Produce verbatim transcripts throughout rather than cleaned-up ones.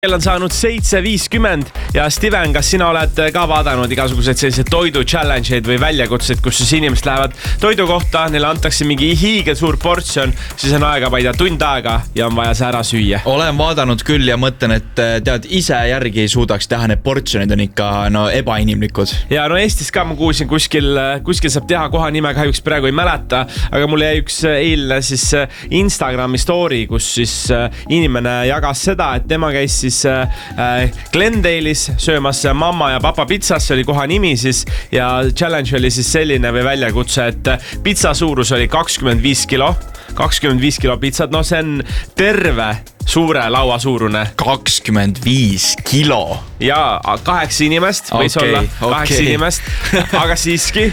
Kell on saanud seitse viiskümmend ja Steven, kas sina oled ka vaadanud igasuguseid selliseid toidu challenge'id või väljakutseid, kus siis inimesed lähevad toidu kohta, neile antakse mingi hiigel suur portsjon, siis on aega, ma ei tea, tund aega ja on vaja see ära süüa. Olen vaadanud küll ja mõtlen, et tead, ise järgi ei suudaks teha, need portsjonid on ikka no, ebainimlikud. Ja no Eestis ka ma kuulsin kuskil, kuskil saab teha koha nime, kahjuks praegu ei mäleta, aga mulle jäi üks eilne siis Instagrami story, kus siis inimene jagas seda, et tema käis siis Glendale'is söömas mamma ja papa pitsas, see oli koha nimi siis ja challenge oli siis selline või väljakutse, et pitsa suurus oli kakskümmend viis kilo, kakskümmend viis kilo pitsat, no see on terve suure laua suurune. kakskümmend viis kilo. Ja kaheksa inimest võis okay, olla, kaheksa okay. inimest, aga siiski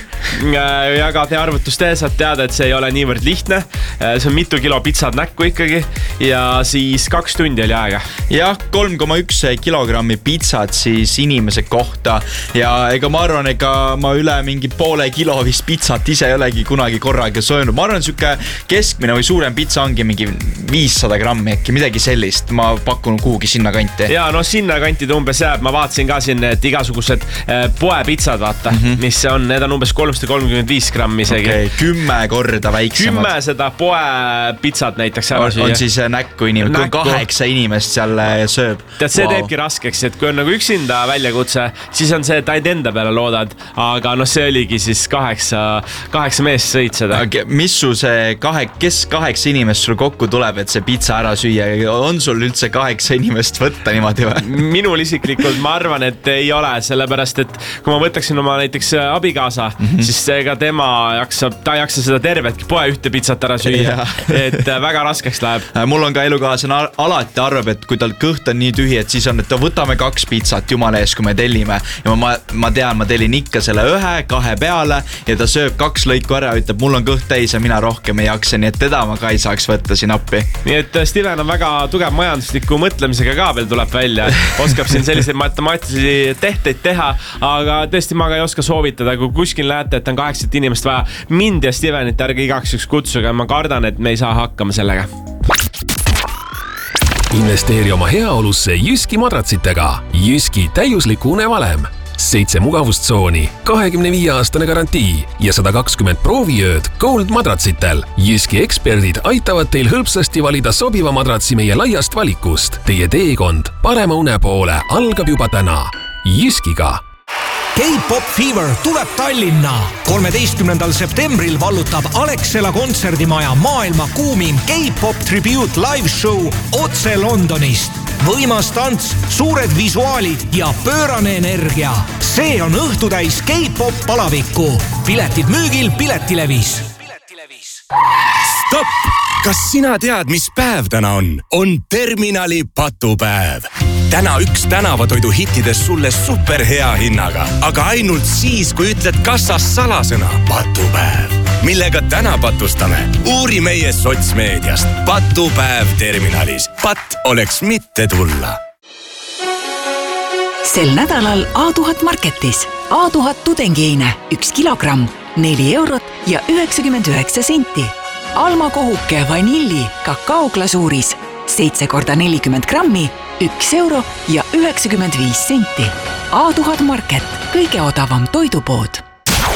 ja ka te arvutust tehes saad teada, et see ei ole niivõrd lihtne. See on mitu kilo pitsad näkku ikkagi ja siis kaks tundi oli aega. Jah, kolm koma üks kilogrammi pitsat siis inimese kohta ja ega ma arvan, ega ma üle mingi poole kilo vist pitsat ise ei olegi kunagi korraga söönud. Ma arvan, süke keskmine või suurem pitsa ongi mingi viissada grammi äkki, midagi sellist. Ma pakun kuhugi sinna kanti. Ja no sinna kanti ta umbes jääb. Ma vaatasin ka siin, et igasugused poepitsad, vaata, mm -hmm. mis on, need on umbes kolmsada kolmkümmend viis grammi isegi. Okay, kümme korda väiksemad. Kümme seda poepitsat näiteks ära süüa. On siis näkku inimene, kui kaheksa inimest seal sööb. Tead, see wow. teebki raskeks, et kui on nagu üksinda väljakutse, siis on see, et ainult enda peale loodad, aga noh, see oligi siis kaheksa, kaheksa meest sõid seda. Okay, mis su see kahe, kes kaheksa inimest sul kokku tuleb, et see pitsa ära süüa? On sul üldse kaheksa inimest võtta niimoodi või? Minul isiklikult ma arvan, et ei ole, sellepärast, et kui ma võtaksin oma näiteks abikaasa, mm -hmm. siis ega tema jaksab, ta ei jaksa seda tervetki poe ühte pitsat ära süüa, et väga raskeks läheb. Mul on ka elukaaslane alati arvab, et kui tal kõht on nii tühi, et siis on, et võtame kaks pitsat jumala ees, kui me tellime. Ja ma, ma tean, ma tellin ikka selle ühe, kahe peale ja ta sööb kaks lõiku ära ja ütleb, mul on kõht täis ja mina rohkem ei jaksa, nii et teda ma ka ei saaks võtta siin appi. Nii et Steven on väga tugev majandusliku mõtlemisega ka veel tuleb välja. Oskab siin selliseid matemaatilisi tehteid teha, aga tõesti ma ka ei oska soovitada, kui kuskil näete, et on kaheksat inimest vaja. Mind ja Stevenit ärge igaks üks kutsuga, ma kardan, et me ei saa hakkama sellega. Investeeri oma heaolusse Jyski madratsitega. Jyski täiusliku unevalem. Seitse mugavustsooni, kahekümne viie aastane garantii ja sada kakskümmend prooviööd Gold madratsitel. Jyski eksperdid aitavad teil hõlpsasti valida sobiva madratsi meie laiast valikust. Teie teekond parema une poole algab juba täna. Jyskiga. K-pop Fever tuleb Tallinna. kolmeteistkümnendal septembril vallutab Alexela kontserdimaja maailma kuumin K-pop Tribute live show otse Londonist. Võimas tants, suured visuaalid ja pöörane energia. See on õhtutäis K-pop palavikku. Piletid müügil Piletilevis. Stopp! Kas sina tead, mis päev täna on? On Terminali patupäev. Täna üks tänavatoidu hittides sulle superhea hinnaga, aga ainult siis, kui ütled kassas salasõna patupäev. Millega täna patustame? Uuri meie sotsmeediast. Patupäev Terminalis. Pat oleks mitte tulla. Sel nädalal A tuhat marketis. A tuhat tudengiine, üks kilogramm, neli eurot ja üheksakümmend üheksa senti. Alma kohuke vanilli kakaoglasuuris, seitse korda nelikümmend grammi, üks euro ja üheksakümmend viis senti. A tuhat market, kõige odavam toidupood.